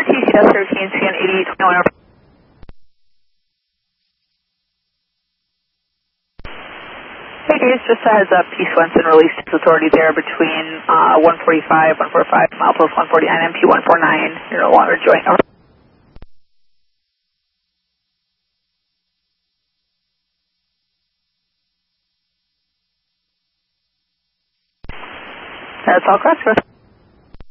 TCS 13, CN 8821. Hey guys, just a heads up, P. Swenson released his authority there between 145, 145, milepost 149, MP 149. You're no longer joining over. That's all correct, Chris.